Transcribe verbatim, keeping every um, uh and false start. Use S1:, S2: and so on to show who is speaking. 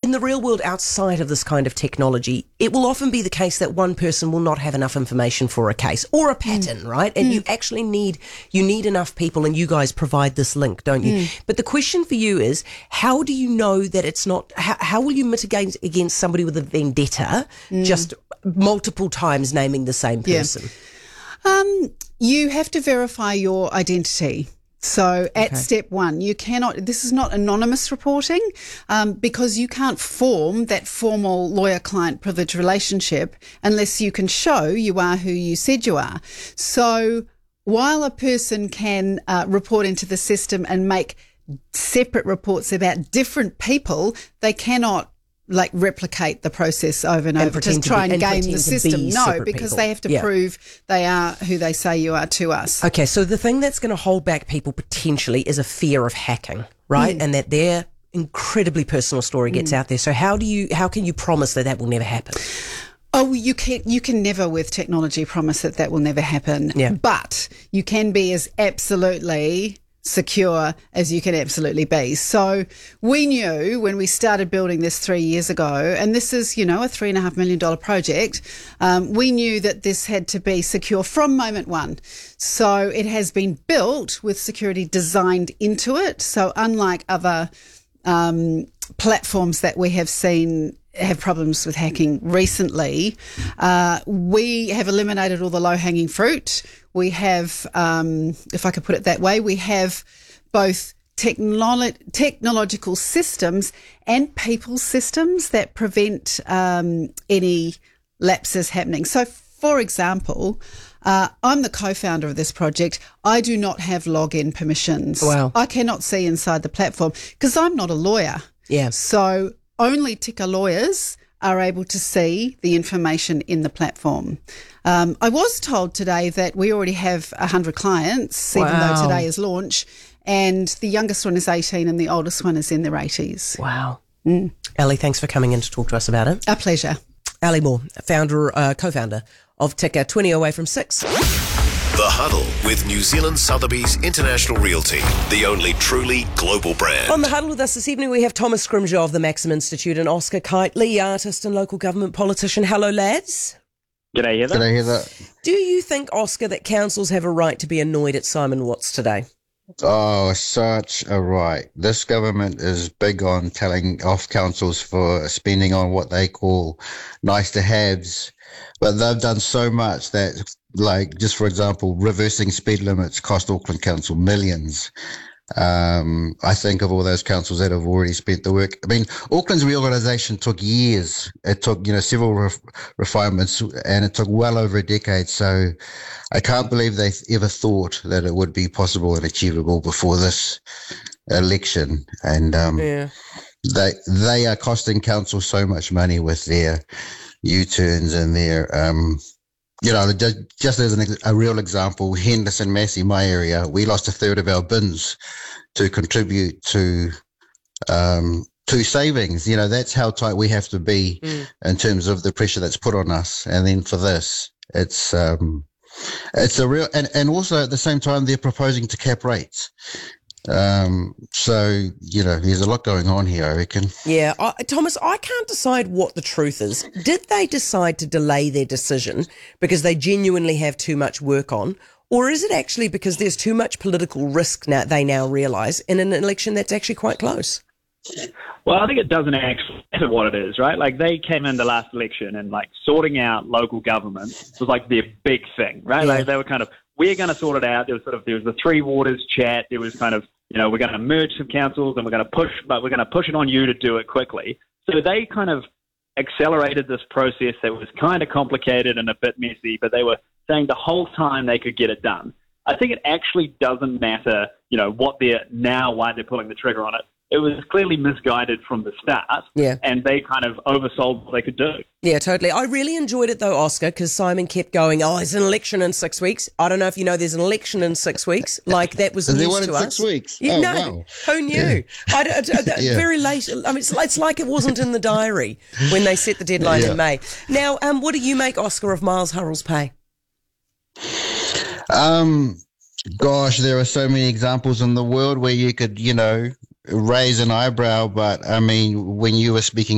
S1: in the real world, outside of this kind of technology, it will often be the case that one person will not have enough information for a case or a pattern, mm. right? And mm. you actually need you need enough people, and you guys provide this link, don't you? Mm. But the question for you is, how do you know that it's not? How, how will you mitigate against somebody with a vendetta mm. just multiple times naming the same person?
S2: Yeah. Um, you have to verify your identity. So at okay. step one, you cannot, this is not anonymous reporting, um, because you can't form that formal lawyer-client privilege relationship unless you can show you are who you said you are. So while a person can uh, report into the system and make separate reports about different people, they cannot like replicate the process over and, and over to try to be, and, and game the system. Be no, because people. They have to yeah. prove they are who they say you are to us.
S1: Okay, so the thing that's going to hold back people potentially is a fear of hacking, right? Mm. And that their incredibly personal story gets mm. out there. So how do you, how can you promise that that will never happen?
S2: Oh, you can you can never with technology promise that that will never happen.
S1: Yeah.
S2: But you can be as absolutely secure as you can absolutely be. So we knew when we started building this three years ago, and this is, you know, a three and a half million dollar project, um, we knew that this had to be secure from moment one. So it has been built with security designed into it. So unlike other um, platforms that we have seen have problems with hacking recently, uh, we have eliminated all the low-hanging fruit. We have, um, if I could put it that way, we have both technolo- technological systems and people systems that prevent um, any lapses happening. So, for example, uh, I'm the co-founder of this project. I do not have login permissions.
S1: Wow.
S2: I cannot see inside the platform because I'm not a lawyer.
S1: Yeah.
S2: So only ticker lawyers are able to see the information in the platform. Um, I was told today that we already have one hundred clients, even
S1: wow.
S2: though today is launch, and the youngest one is eighteen and the oldest one is in their eighties.
S1: Wow.
S2: Mm.
S1: Ali, thanks for coming in to talk to us about it.
S2: A pleasure.
S1: Ali Moore, founder, uh, co-founder of Ticker, twenty away from six.
S3: The Huddle with New Zealand Sotheby's International Realty, the only truly global brand.
S1: On The Huddle with us this evening, we have Thomas Scrimgeour of the Maxim Institute and Oscar Kitely, artist and local government politician. Hello, lads.
S4: G'day, Heather.
S5: G'day, Heather.
S1: Do you think, Oscar, that councils have a right to be annoyed at Simon Watts today?
S5: Oh, such a right. This government is big on telling off councils for spending on what they call nice to haves, but they've done so much that, like, just for example, reversing speed limits cost Auckland Council millions. Um, I think of all those councils that have already spent the work. I mean, Auckland's reorganisation took years. It took, you know, several ref- refinements, and it took well over a decade. So I can't believe they ever thought that it would be possible and achievable before this election. And um,
S1: yeah.
S5: they they are costing council so much money with their U-turns and their um, you know, just, just as an, a real example, Henderson, Massey, my area, we lost a third of our bins to contribute to um, to savings. You know, that's how tight we have to be mm. in terms of the pressure that's put on us. And then for this, it's um, it's a real, and, and also at the same time, they're proposing to cap rates. Um, so, you know, there's a lot going on here, I reckon.
S1: Yeah. I, Thomas, I can't decide what the truth is. Did they decide to delay their decision because they genuinely have too much work on? Or is it actually because there's too much political risk now, they now realise, in an election that's actually quite close?
S4: Well, I think it doesn't actually matter what it is, right? Like, they came in the last election and, like, sorting out local government was, like, their big thing, right?
S1: Yeah.
S4: Like, they were kind of, we're going to sort it out. There was sort of, there was the Three Waters chat. There was kind of, you know, we're going to merge some councils and we're going to push, but we're going to push it on you to do it quickly. So they kind of accelerated this process that was kind of complicated and a bit messy, but they were saying the whole time they could get it done. I think it actually doesn't matter, you know, what they're now, why they're pulling the trigger on it. It was clearly misguided from the start,
S1: yeah.
S4: and they kind of oversold what they could do.
S1: Yeah, totally. I really enjoyed it, though, Oscar, because Simon kept going, oh, there's an election in six weeks. I don't know if you know there's an election in six weeks. Like, that was
S5: Is
S1: news
S5: there one
S1: to
S5: in
S1: us.
S5: six weeks?
S1: Yeah,
S5: oh,
S1: no,
S5: wow.
S1: Who knew?
S5: Yeah.
S1: I, I, I,
S5: yeah. Very
S1: late. I mean, it's, it's like it wasn't in the diary when they set the deadline
S5: yeah.
S1: in May. Now, um, what do you make, Oscar, of Miles Hurrell's pay?
S5: Um, gosh, there are so many examples in the world where you could, you know, raise an eyebrow, but I mean, when you were speaking